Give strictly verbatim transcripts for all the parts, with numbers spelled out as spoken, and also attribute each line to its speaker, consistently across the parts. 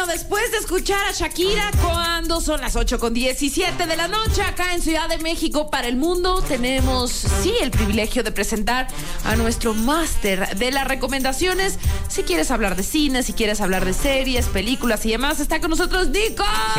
Speaker 1: bueno, después de escuchar a Shakira cuando son las ocho con diecisiete de la noche acá en Ciudad de México para el mundo, tenemos, sí, el privilegio de presentar a nuestro máster de las recomendaciones. Si quieres hablar de cine, si quieres hablar de series, películas y demás, está con nosotros Nico. Sí.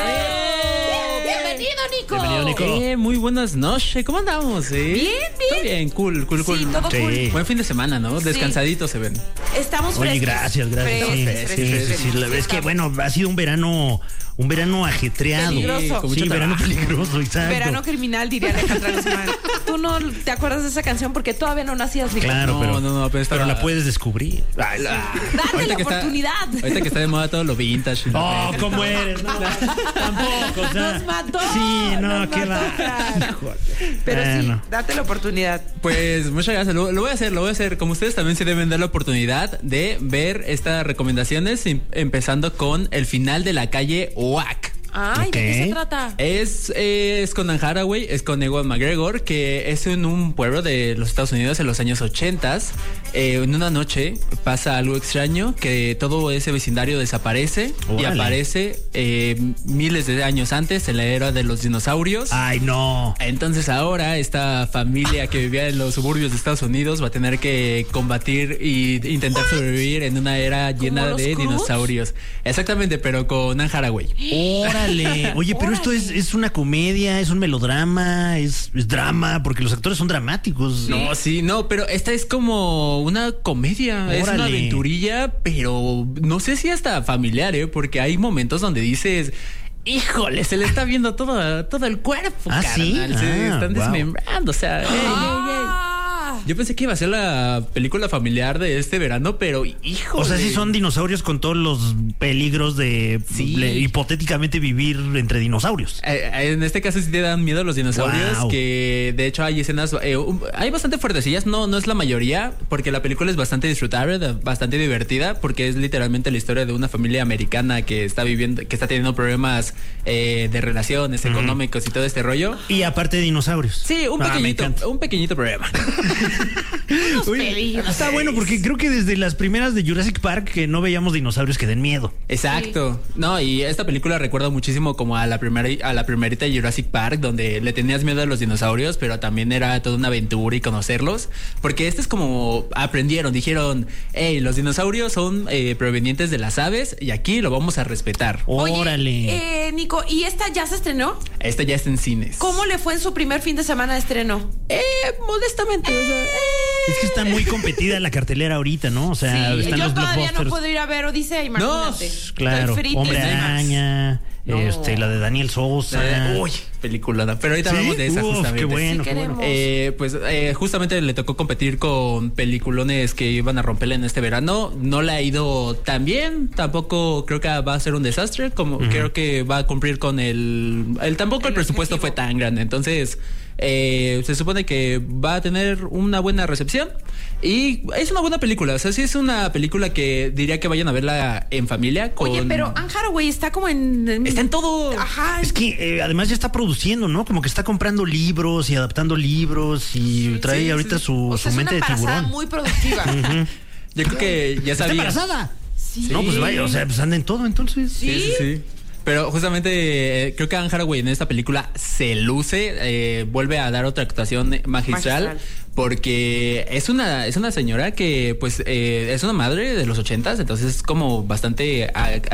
Speaker 1: Bienvenido, Nico.
Speaker 2: Bienvenido, Nico.
Speaker 3: Eh, muy buenas noches. ¿Cómo andamos? ¿Eh?
Speaker 1: Bien, bien.
Speaker 3: Todo bien, cool, cool, cool.
Speaker 1: Sí, todo
Speaker 2: Sí.
Speaker 1: cool.
Speaker 3: Buen fin de semana, ¿no?
Speaker 1: Sí.
Speaker 3: Descansaditos se ven.
Speaker 1: Estamos
Speaker 2: Oye,
Speaker 1: frescos.
Speaker 2: gracias, gracias.
Speaker 1: Frescos,
Speaker 2: Sí,
Speaker 1: frescos,
Speaker 2: sí, sí,
Speaker 1: frescos.
Speaker 2: sí, la verdad es que, bueno, ha sido un verano, un verano ajetreado.
Speaker 1: Peligroso.
Speaker 3: Con
Speaker 2: Sí,
Speaker 3: mucho
Speaker 2: verano
Speaker 3: trabajo.
Speaker 2: peligroso, exacto.
Speaker 1: Verano criminal, diría Alejandra Guzmán. Tú no te acuerdas de esa canción porque todavía no nacías, Nico.
Speaker 2: Claro,
Speaker 3: No,
Speaker 2: pero,
Speaker 3: no, no, pero estaba-
Speaker 2: pero la puedes descubrir. Ay, la-
Speaker 1: Date
Speaker 3: Ahorita
Speaker 1: la
Speaker 3: que está-
Speaker 1: oportunidad.
Speaker 3: ahorita que está de moda todo lo vintage.
Speaker 2: Oh, ¿cómo eres? No, tampoco, o sea.
Speaker 1: Nos mató.
Speaker 2: Sí, no,
Speaker 1: nos
Speaker 2: qué
Speaker 1: mató,
Speaker 2: va.
Speaker 1: Fran.
Speaker 2: Híjole.
Speaker 1: Pero
Speaker 2: Bueno.
Speaker 1: sí, date la oportunidad.
Speaker 3: Pues muchas gracias, lo, lo voy a hacer, lo voy a hacer. Como ustedes también se deben dar la oportunidad de ver estas recomendaciones, em- empezando con El final de la calle Oak.
Speaker 1: Ay, ¿de qué
Speaker 2: Ok.
Speaker 1: se trata?
Speaker 3: Es, eh, es con Anne Hathaway, es con Ewan McGregor, que es en un pueblo de los Estados Unidos en los años ochentas. Eh, en una noche pasa algo extraño, que todo ese vecindario desaparece y
Speaker 2: Órale.
Speaker 3: aparece eh, miles de años antes, en la era de los dinosaurios.
Speaker 2: Ay, no.
Speaker 3: Entonces ahora esta familia que vivía en los suburbios de Estados Unidos va a tener que combatir y intentar sobrevivir en una era llena
Speaker 1: los
Speaker 3: de
Speaker 1: Cruz?
Speaker 3: dinosaurios. Exactamente, pero con Anne Hathaway.
Speaker 2: Órale. Oye, pero esto es, es una comedia, es un melodrama, es, es drama, porque los actores son dramáticos.
Speaker 3: No, sí, no, pero esta es como una comedia, es una
Speaker 2: Órale.
Speaker 3: aventurilla, pero no sé si hasta familiar, ¿eh? Porque hay momentos donde dices... Híjole, se le está viendo todo, todo el cuerpo,
Speaker 2: ¿Ah, sí?
Speaker 3: carnal. Se
Speaker 2: Ah,
Speaker 3: están
Speaker 2: wow.
Speaker 3: desmembrando, o sea... ey, ey, ey.
Speaker 1: Ah.
Speaker 3: Yo pensé que iba a ser la película familiar de este verano, pero híjole.
Speaker 2: O sea, sí son dinosaurios con todos los peligros de
Speaker 3: Sí.
Speaker 2: le- hipotéticamente vivir entre dinosaurios.
Speaker 3: Eh, En este caso sí te dan miedo los dinosaurios,
Speaker 2: Wow.
Speaker 3: que de hecho hay escenas, eh, un- hay bastante fuertecillas, no, no es la mayoría, porque la película es bastante disfrutable, de- bastante divertida, porque es literalmente la historia de una familia americana que está viviendo, que está teniendo problemas eh, de relaciones, económicos y todo este rollo.
Speaker 2: Y aparte de dinosaurios.
Speaker 3: Sí, un
Speaker 2: Ah, me
Speaker 3: pequeñito,
Speaker 2: encanta.
Speaker 3: un pequeñito problema.
Speaker 2: Oye,
Speaker 1: peligros.
Speaker 2: está bueno porque creo que desde las primeras de Jurassic Park que no veíamos dinosaurios que den miedo.
Speaker 3: Exacto. No, y esta película recuerda muchísimo como a la primera a la primerita de Jurassic Park, donde le tenías miedo a los dinosaurios, pero también era toda una aventura y conocerlos. Porque este es como aprendieron, dijeron, hey, los dinosaurios son eh, provenientes de las aves y aquí lo vamos a respetar.
Speaker 2: Órale.
Speaker 1: Oye, eh, Nico, ¿y esta ya se estrenó?
Speaker 3: Esta ya está en cines.
Speaker 1: ¿Cómo le fue en su primer fin de semana de estreno?
Speaker 3: Eh, modestamente. o sea, eh.
Speaker 2: Es que está muy competida la cartelera ahorita, ¿no? O sea,
Speaker 1: Sí,
Speaker 2: están
Speaker 1: yo
Speaker 2: los
Speaker 1: todavía no
Speaker 2: blockbusters.
Speaker 1: puedo ir a ver Odisea, imagínate.
Speaker 2: Claro,
Speaker 1: Estoy frita.
Speaker 2: Hombre
Speaker 3: en IMAX.
Speaker 2: Araña,
Speaker 1: No.
Speaker 2: este, la de Daniel Sosa.
Speaker 3: Eh, uy, peliculona. Pero ahorita
Speaker 2: ¿Sí?
Speaker 3: hablamos de esa
Speaker 2: Uf,
Speaker 3: justamente.
Speaker 2: qué bueno,
Speaker 1: Sí
Speaker 2: qué bueno.
Speaker 1: queremos.
Speaker 3: Eh, pues eh, justamente le tocó competir con peliculones que iban a romperle en este verano. No le ha ido tan bien. Tampoco creo que va a ser un desastre. Como creo que va a cumplir con el. el tampoco el,
Speaker 1: El
Speaker 3: presupuesto
Speaker 1: objetivo.
Speaker 3: fue tan grande. Entonces, eh, se supone que va a tener una buena recepción. Y es una buena película. O sea, sí es una película que diría que vayan a verla en familia. Con...
Speaker 1: Oye, pero Anne Hathaway está como en... en-
Speaker 3: Está en todo.
Speaker 1: Ajá.
Speaker 2: Es que eh, además ya está produciendo, ¿no? Como que está comprando libros y adaptando libros y trae
Speaker 3: sí,
Speaker 2: ahorita
Speaker 3: sí.
Speaker 2: su,
Speaker 1: o
Speaker 2: su
Speaker 1: sea, es
Speaker 2: mente
Speaker 1: una
Speaker 2: de
Speaker 1: embarazada
Speaker 2: tiburón.
Speaker 1: muy productiva.
Speaker 3: Yo creo que ya
Speaker 2: ¿Está
Speaker 3: sabía.
Speaker 2: embarazada?
Speaker 1: Sí.
Speaker 2: No, pues vaya, o sea, pues anda en todo entonces.
Speaker 1: Sí.
Speaker 3: Sí, sí, sí. Pero justamente eh, creo que Anne Hathaway en esta película se luce, eh, vuelve a dar otra actuación magistral,
Speaker 1: Magistral.
Speaker 3: porque es una es una señora que pues eh, es una madre de los ochentas, entonces es como bastante a-